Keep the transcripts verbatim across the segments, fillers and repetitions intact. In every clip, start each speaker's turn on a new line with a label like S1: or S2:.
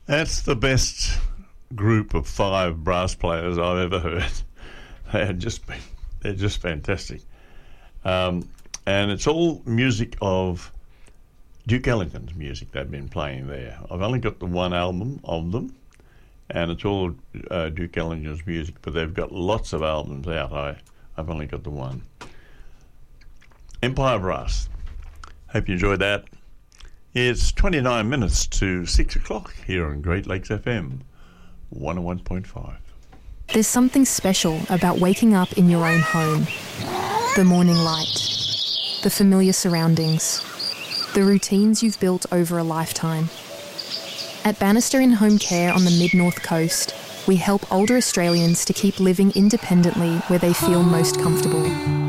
S1: That's the best group of five brass players I've ever heard. They are just been, they're just fantastic. Um, and it's all music of Duke Ellington's music they've been playing there. I've only got the one album of them, and it's all uh, Duke Ellington's music, but they've got lots of albums out. I, I've only got the one. Empire Brass. Hope you enjoyed that. It's twenty-nine minutes to six o'clock here on Great Lakes F M, one oh one point five.
S2: There's something special about waking up in your own home. The morning light, the familiar surroundings, the routines you've built over a lifetime. At Bannister In Home Care on the Mid-North Coast, we help older Australians to keep living independently where they feel most comfortable.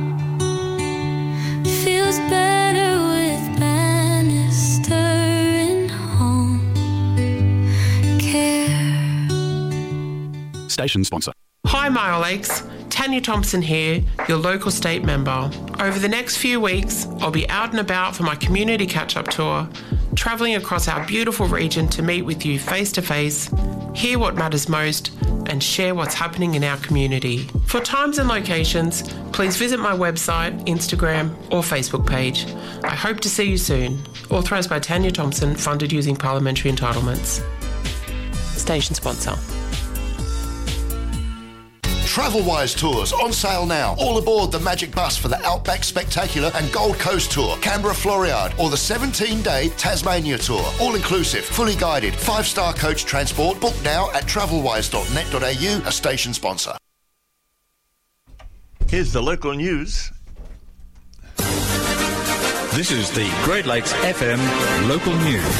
S3: Feels better with Bannister In Home Care.
S4: Station sponsor.
S5: Hi Mile Lakes, Tanya Thompson here, your local state member. Over the next few weeks, I'll be out and about for my community catch-up tour, travelling across our beautiful region to meet with you face-to-face, hear what matters most, and share what's happening in our community. For times and locations, please visit my website, Instagram or Facebook page. I hope to see you soon. Authorised by Tanya Thompson, funded using parliamentary entitlements. Station sponsor.
S6: Travelwise Tours on sale now. All aboard the Magic Bus for the Outback Spectacular and Gold Coast Tour, Canberra Floriade, or the seventeen-day Tasmania Tour. All inclusive, fully guided, five-star coach transport. Book now at travelwise dot net dot a u, a station sponsor.
S1: Here's the local news.
S4: This is the Great Lakes F M local news.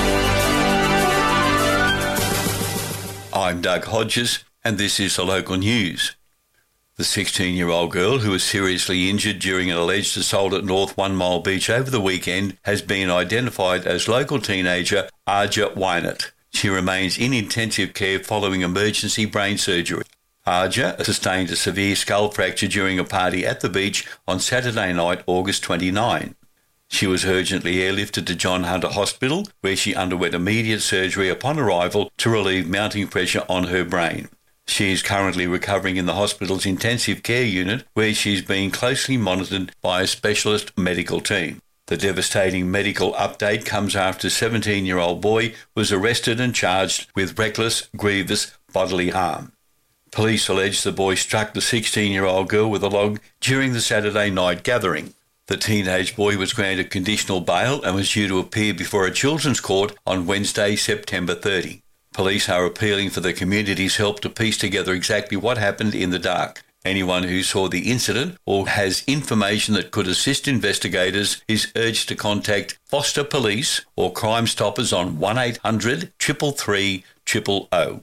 S7: I'm Doug Hodges, and this is the local news. The sixteen-year-old girl who was seriously injured during an alleged assault at North One Mile Beach over the weekend has been identified as local teenager Arja Wynett. She remains in intensive care following emergency brain surgery. Arja sustained a severe skull fracture during a party at the beach on Saturday night, August twenty-ninth. She was urgently airlifted to John Hunter Hospital, where she underwent immediate surgery upon arrival to relieve mounting pressure on her brain. She is currently recovering in the hospital's intensive care unit, where she is being closely monitored by a specialist medical team. The devastating medical update comes after a seventeen-year-old boy was arrested and charged with reckless, grievous bodily harm. Police allege the boy struck the sixteen-year-old girl with a log during the Saturday night gathering. The teenage boy was granted conditional bail and was due to appear before a children's court on Wednesday, September thirtieth. Police are appealing for the community's help to piece together exactly what happened in the dark. Anyone who saw the incident or has information that could assist investigators is urged to contact Foster Police or Crime Stoppers on one eight hundred, three three three, zero zero zero.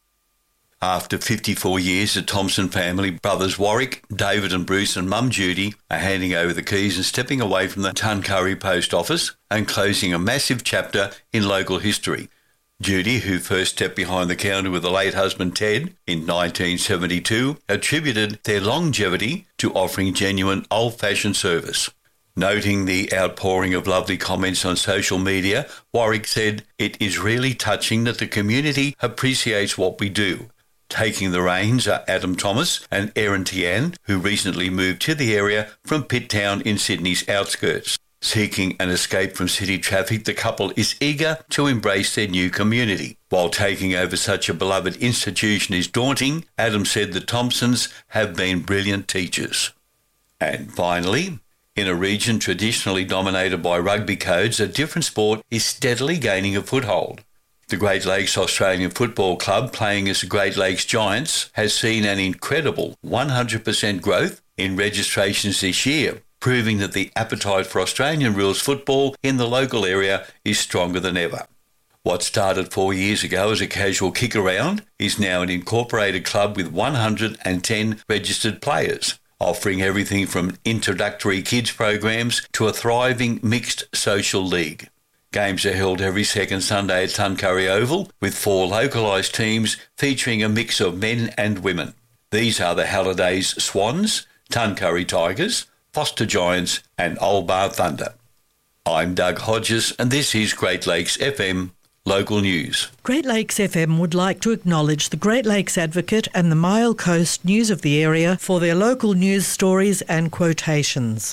S7: After fifty-four years, the Thompson family, brothers Warwick, David and Bruce and mum Judy, are handing over the keys and stepping away from the Tuncurry Post Office and closing a massive chapter in local history. Judy, who first stepped behind the counter with the late husband Ted in nineteen seventy-two, attributed their longevity to offering genuine old-fashioned service. Noting the outpouring of lovely comments on social media, Warwick said, "It is really touching that the community appreciates what we do." Taking the reins are Adam Thomas and Erin Tian, who recently moved to the area from Pitt Town in Sydney's outskirts. Seeking an escape from city traffic, the couple is eager to embrace their new community. While taking over such a beloved institution is daunting, Adam said the Thompsons have been brilliant teachers. And finally, in a region traditionally dominated by rugby codes, a different sport is steadily gaining a foothold. The Great Lakes Australian Football Club, playing as the Great Lakes Giants, has seen an incredible one hundred percent growth in registrations this year, proving that the appetite for Australian rules football in the local area is stronger than ever. What started four years ago as a casual kick-around is now an incorporated club with one hundred ten registered players, offering everything from introductory kids programs to a thriving mixed social league. Games are held every second Sunday at Tuncurry Oval, with four localised teams featuring a mix of men and women. These are the Hallidays Swans, Tuncurry Tigers, Foster Giants and Old Bar Thunder. I'm Doug Hodges and this is Great Lakes F M Local News.
S8: Great Lakes F M would like to acknowledge the Great Lakes Advocate and the Mile Coast News of the area for their local news stories and quotations.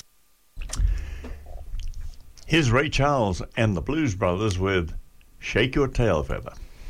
S1: Here's Ray Charles and the Blues Brothers with Shake Your Tail Feather.